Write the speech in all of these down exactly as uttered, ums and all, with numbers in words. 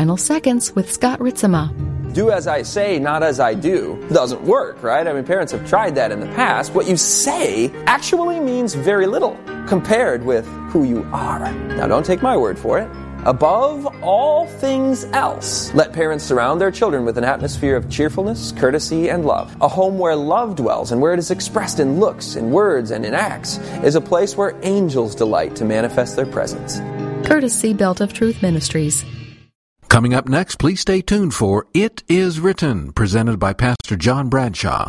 Final Seconds with Scott Ritzema. Do as I say, not as I do, doesn't work, right? I mean, parents have tried that in the past. What you say actually means very little compared with who you are. Now, don't take my word for it. Above all things else, let parents surround their children with an atmosphere of cheerfulness, courtesy, and love. A home where love dwells and where it is expressed in looks, in words, and in acts is a place where angels delight to manifest their presence. Courtesy Belt of Truth Ministries. Coming up next, please stay tuned for It Is Written, presented by Pastor John Bradshaw.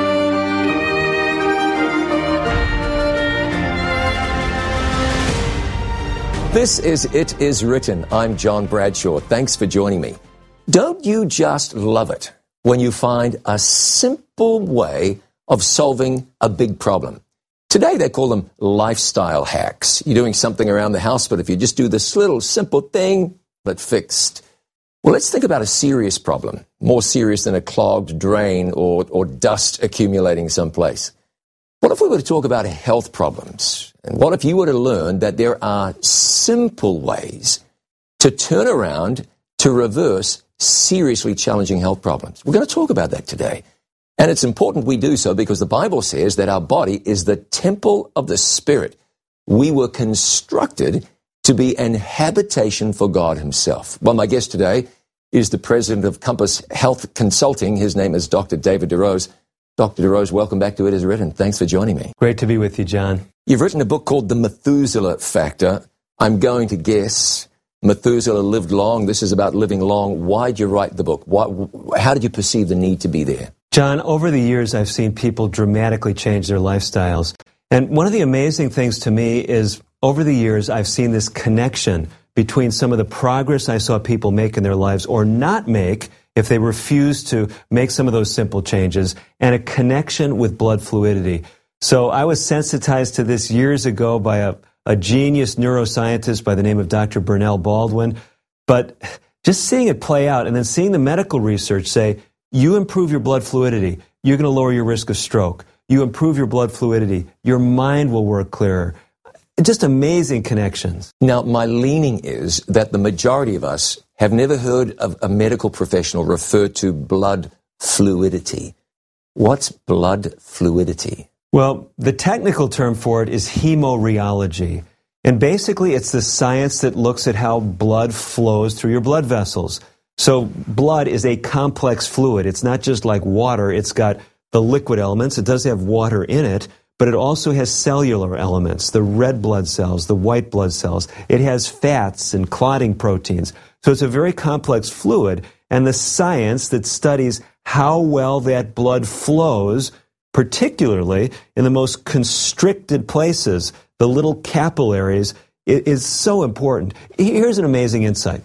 This is It Is Written. I'm John Bradshaw. Thanks for joining me. Don't you just love it when you find a simple way of solving a big problem? Today they call them lifestyle hacks. You're doing something around the house, but if you just do this little simple thing, but fixed. Well, let's think about a serious problem, more serious than a clogged drain or, or dust accumulating someplace. What if we were to talk about health problems? And what if you were to learn that there are simple ways to turn around, to reverse seriously challenging health problems? We're going to talk about that today. And it's important we do so because the Bible says that our body is the temple of the Spirit. We were constructed to be an habitation for God himself. Well, my guest today is the president of Compass Health Consulting. His name is Doctor David DeRose. Doctor DeRose, welcome back to It Is Written. Thanks for joining me. Great to be with you, John. You've written a book called The Methuselah Factor. I'm going to guess Methuselah lived long. This is about living long. Why did you write the book? Why, how did you perceive the need to be there? John, over the years, I've seen people dramatically change their lifestyles. And one of the amazing things to me is over the years, I've seen this connection between some of the progress I saw people make in their lives or not make if they refuse to make some of those simple changes, and a connection with blood fluidity. So I was sensitized to this years ago by a, a genius neuroscientist by the name of Doctor Bernell Baldwin. But just seeing it play out and then seeing the medical research say, you improve your blood fluidity, you're going to lower your risk of stroke. You improve your blood fluidity, your mind will work clearer. Just amazing connections. Now, my leaning is that the majority of us have never heard of a medical professional refer to blood fluidity. What's blood fluidity? Well, the technical term for it is hemorrheology. And basically, it's the science that looks at how blood flows through your blood vessels. So blood is a complex fluid. It's not just like water. It's got the liquid elements. It does have water in it, but it also has cellular elements, the red blood cells, the white blood cells. It has fats and clotting proteins. So it's a very complex fluid, and the science that studies how well that blood flows, particularly in the most constricted places, the little capillaries, is so important. Here's an amazing insight.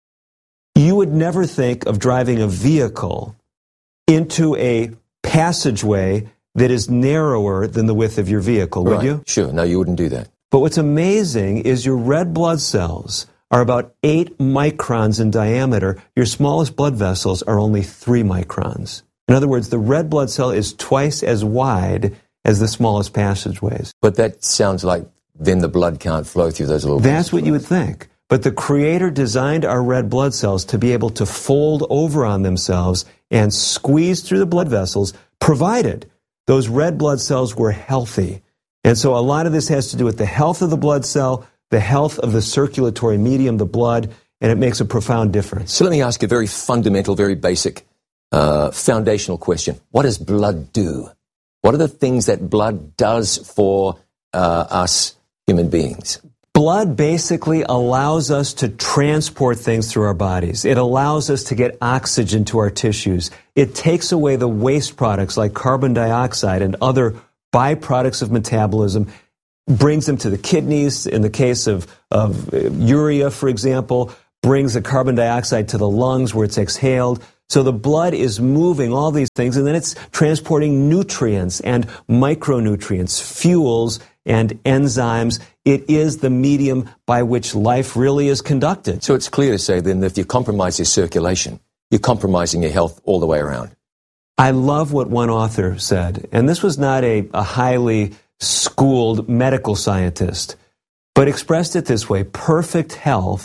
You would never think of driving a vehicle into a passageway that is narrower than the width of your vehicle, would Right. you? Sure, no, you wouldn't do that. But what's amazing is your red blood cells are about eight microns in diameter. Your smallest blood vessels are only three microns. In other words, the red blood cell is twice as wide as the smallest passageways. But that sounds like then the blood can't flow through those little... That's what you would think. But the Creator designed our red blood cells to be able to fold over on themselves and squeeze through the blood vessels, provided those red blood cells were healthy. And so a lot of this has to do with the health of the blood cell, the health of the circulatory medium, the blood, and it makes a profound difference. So let me ask a very fundamental, very basic, uh, foundational question. What does blood do? What are the things that blood does for uh, us human beings? Blood basically allows us to transport things through our bodies. It allows us to get oxygen to our tissues. It takes away the waste products like carbon dioxide and other byproducts of metabolism, brings them to the kidneys. In the case of, of urea, for example, brings the carbon dioxide to the lungs where it's exhaled. So the blood is moving all these things, and then it's transporting nutrients and micronutrients, fuels and enzymes. It is the medium by which life really is conducted. So it's clear to say then that if you compromise your circulation, you're compromising your health all the way around. I love what one author said, and this was not a, a highly schooled medical scientist, but expressed it this way: perfect health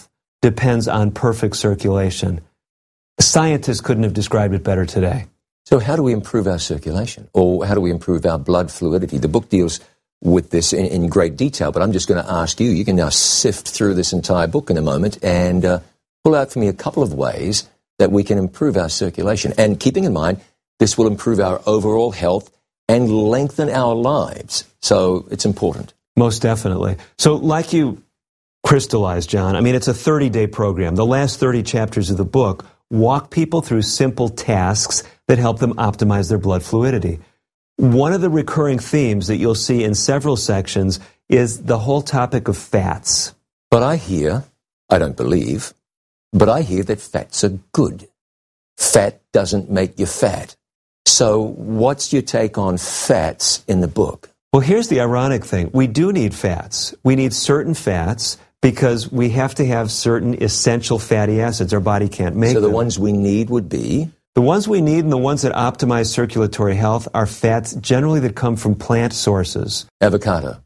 depends on perfect circulation. Scientists couldn't have described it better today. So how do we improve our circulation? Or how do we improve our blood fluidity? The book deals with this in, in great detail, but I'm just going to ask you, you can now sift through this entire book in a moment and uh, pull out for me a couple of ways that we can improve our circulation. And keeping in mind, this will improve our overall health and lengthen our lives. So it's important. Most definitely. So like you crystallized, John, I mean, it's a thirty-day program. The last thirty chapters of the book walk people through simple tasks that help them optimize their blood fluidity. One of the recurring themes that you'll see in several sections is the whole topic of fats. But I hear, I don't believe, but I hear that fats are good. Fat doesn't make you fat. So what's your take on fats in the book? Well, here's the ironic thing. We do need fats. We need certain fats because we have to have certain essential fatty acids. Our body can't make them. So the ones we need would be? The ones we need and the ones that optimize circulatory health are fats generally that come from plant sources. Avocado.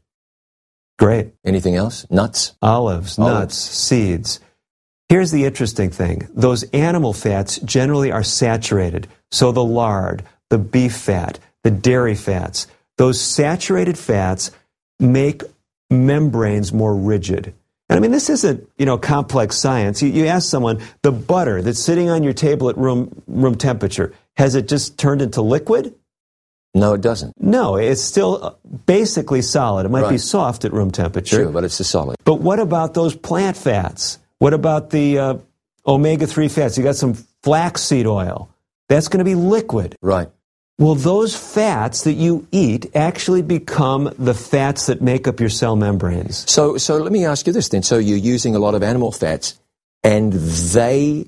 Great. Anything else? Nuts? Olives, Olives. nuts, seeds. Here's the interesting thing. Those animal fats generally are saturated. So the lard, the beef fat, the dairy fats, those saturated fats make membranes more rigid. And I mean, this isn't, you know, complex science. You, you ask someone, the butter that's sitting on your table at room room temperature, has it just turned into liquid? No, it doesn't. No, it's still basically solid. It might Right. be soft at room temperature. Sure, but it's a solid. But what about those plant fats? What about the uh, omega three fats? You got some flaxseed oil. That's going to be liquid. Right. Well, those fats that you eat actually become the fats that make up your cell membranes. So, so let me ask you this then. So you're using a lot of animal fats, and they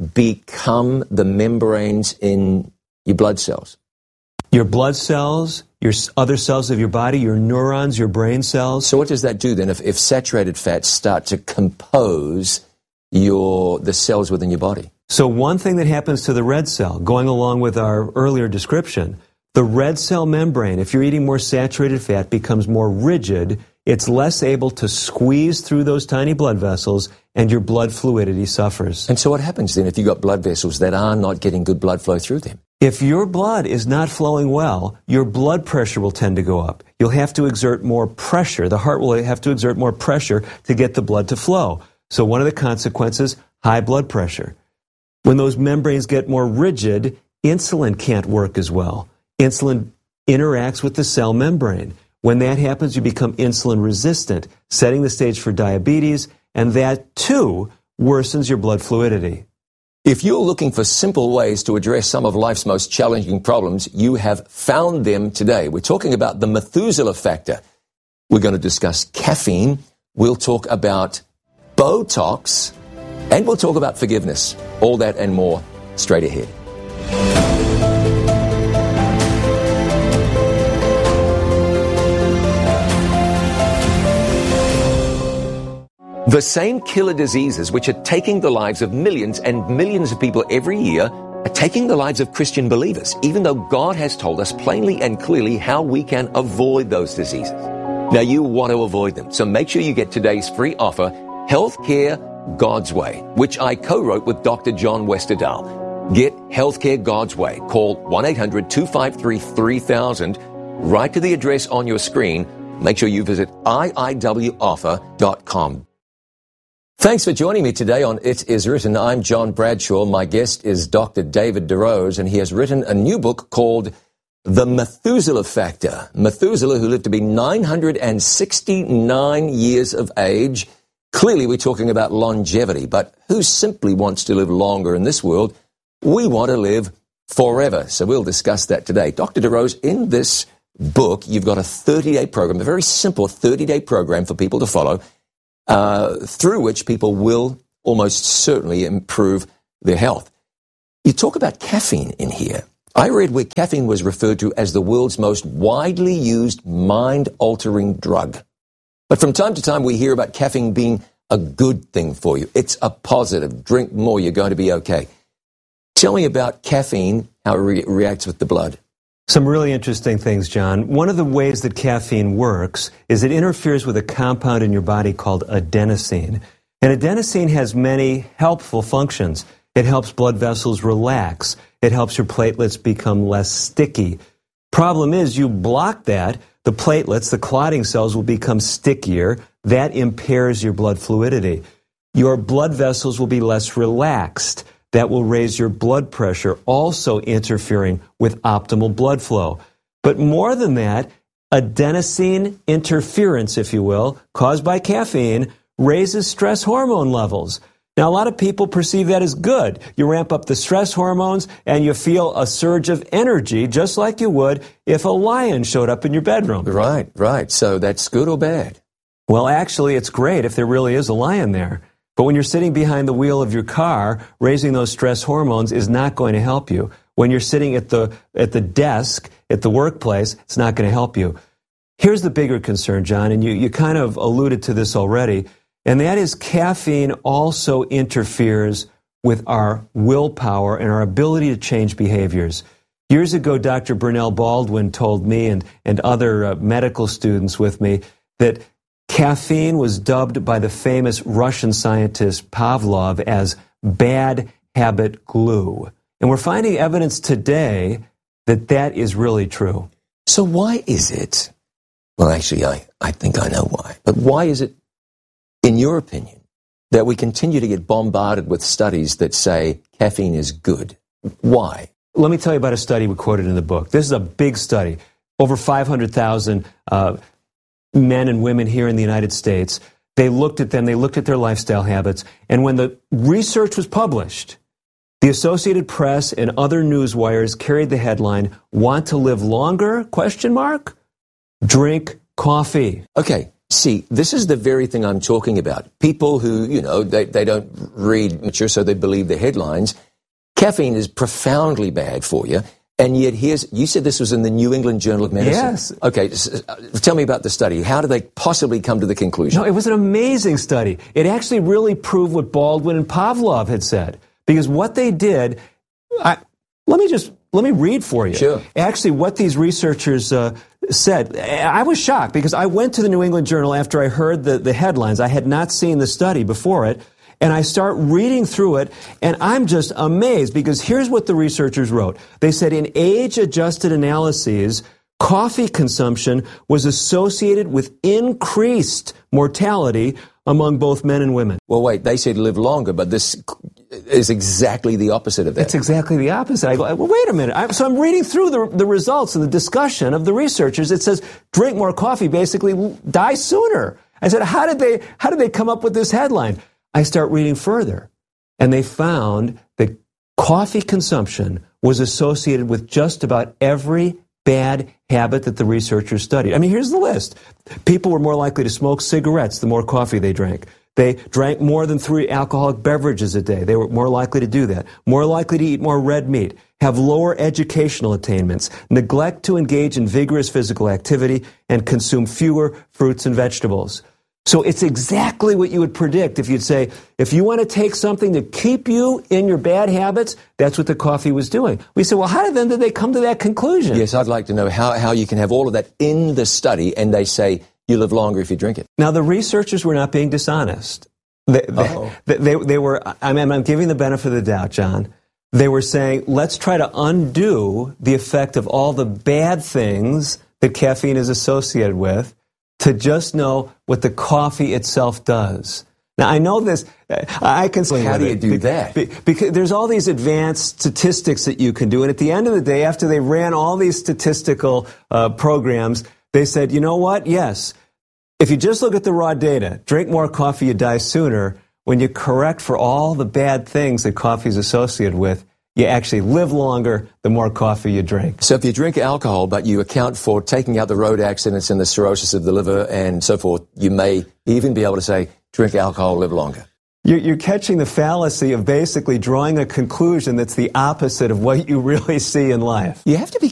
become the membranes in your blood cells. Your blood cells, your s- other cells of your body, your neurons, your brain cells. So what does that do then if, if saturated fats start to compose your the cells within your body? So one thing that happens to the red cell, going along with our earlier description, the red cell membrane, if you're eating more saturated fat, becomes more rigid. It's less able to squeeze through those tiny blood vessels, and your blood fluidity suffers. And so what happens then if you've got blood vessels that are not getting good blood flow through them? If your blood is not flowing well, your blood pressure will tend to go up. You'll have to exert more pressure. The heart will have to exert more pressure to get the blood to flow. So one of the consequences, high blood pressure. When those membranes get more rigid, insulin can't work as well. Insulin interacts with the cell membrane. When that happens, you become insulin resistant, setting the stage for diabetes, and that too worsens your blood fluidity. If you're looking for simple ways to address some of life's most challenging problems, you have found them today. We're talking about the Methuselah factor. We're going to discuss caffeine. We'll talk about Botox, and we'll talk about forgiveness. All that and more straight ahead. The same killer diseases which are taking the lives of millions and millions of people every year are taking the lives of Christian believers, even though God has told us plainly and clearly how we can avoid those diseases. Now, you want to avoid them, so make sure you get today's free offer, Healthcare God's Way, which I co-wrote with Doctor John Westerdahl. Get Healthcare God's Way. Call one eight hundred two five three three thousand. Write to the address on your screen. Make sure you visit I I W offer dot com. Thanks for joining me today on It Is Written. I'm John Bradshaw. My guest is Doctor David DeRose, and he has written a new book called The Methuselah Factor. Methuselah, who lived to be nine hundred sixty-nine years of age. Clearly, we're talking about longevity, but who simply wants to live longer in this world? We want to live forever. So we'll discuss that today. Doctor DeRose, in this book, you've got a thirty-day program, a very simple thirty-day program for people to follow, uh, through which people will almost certainly improve their health. You talk about caffeine in here. I read where caffeine was referred to as the world's most widely used mind-altering drug. But from time to time, we hear about caffeine being a good thing for you. It's a positive. Drink more, you're going to be okay. Tell me about caffeine, how it re- reacts with the blood. Some really interesting things, John. One of the ways that caffeine works is it interferes with a compound in your body called adenosine. And adenosine has many helpful functions. It helps blood vessels relax. It helps your platelets become less sticky. Problem is, you block that, the platelets, the clotting cells will become stickier. That impairs your blood fluidity. Your blood vessels will be less relaxed. That will raise your blood pressure, also interfering with optimal blood flow. But more than that, adenosine interference, if you will, caused by caffeine, raises stress hormone levels. Now, a lot of people perceive that as good. You ramp up the stress hormones and you feel a surge of energy, just like you would if a lion showed up in your bedroom. Right, right. So that's good or bad? Well, actually, it's great if there really is a lion there. But when you're sitting behind the wheel of your car, raising those stress hormones is not going to help you. When you're sitting at the at the desk, at the workplace, it's not going to help you. Here's the bigger concern, John, and you, you kind of alluded to this already, and that is caffeine also interferes with our willpower and our ability to change behaviors. Years ago, Doctor Bernell Baldwin told me and, and other uh, medical students with me that caffeine was dubbed by the famous Russian scientist Pavlov as bad habit glue. And we're finding evidence today that that is really true. So why is it, well, actually, I, I think I know why, but why is it, in your opinion, that we continue to get bombarded with studies that say caffeine is good? Why? Let me tell you about a study we quoted in the book. This is a big study. Over five hundred thousand uh, men and women here in the United States. They looked at them, they looked at their lifestyle habits, and when the research was published, the Associated Press and other news wires carried the headline, "Want to live longer? Question mark. Drink coffee." Okay, see, this is the very thing I'm talking about. People who, you know, they, they don't read mature, so they believe the headlines. Caffeine is profoundly bad for you. And yet, here's, you said this was in the New England Journal of Medicine. Yes. Okay, tell me about the study. How did they possibly come to the conclusion? No, it was an amazing study. It actually really proved what Baldwin and Pavlov had said. Because what they did, I, let me just, let me read for you. Sure. Actually, what these researchers uh, said, I was shocked because I went to the New England Journal after I heard the, the headlines. I had not seen the study before it. And I start reading through it, and I'm just amazed because here's what the researchers wrote. They said in age-adjusted analyses, coffee consumption was associated with increased mortality among both men and women. Well, wait, they said live longer, but this is exactly the opposite of that. It's exactly the opposite. I go, well, wait a minute. I, so I'm reading through the, the results and the discussion of the researchers. It says drink more coffee, basically die sooner. I said, how did they, how did they come up with this headline? I start reading further, and they found that coffee consumption was associated with just about every bad habit that the researchers studied. I mean, here's the list. People were more likely to smoke cigarettes the more coffee they drank. They drank more than three alcoholic beverages a day. They were more likely to do that. More likely to eat more red meat. Have lower educational attainments. Neglect to engage in vigorous physical activity and consume fewer fruits and vegetables. So it's exactly what you would predict if you'd say, if you want to take something to keep you in your bad habits, that's what the coffee was doing. We said, well, how did, then did they come to that conclusion? Yes, I'd like to know how, how you can have all of that in the study, and they say you live longer if you drink it. Now, the researchers were not being dishonest. They, they, they, they, they were, I mean, I'm giving the benefit of the doubt, John. They were saying, let's try to undo the effect of all the bad things that caffeine is associated with, to just know what the coffee itself does. Now, I know this, I can say... How do you do that? Because there's all these advanced statistics that you can do, and at the end of the day, after they ran all these statistical uh, programs, they said, you know what? Yes, if you just look at the raw data, drink more coffee, you die sooner. When you correct for all the bad things that coffee is associated with, you actually live longer the more coffee you drink. So if you drink alcohol, but you account for taking out the road accidents and the cirrhosis of the liver and so forth, you may even be able to say, drink alcohol, live longer. You're catching the fallacy of basically drawing a conclusion that's the opposite of what you really see in life. You have to be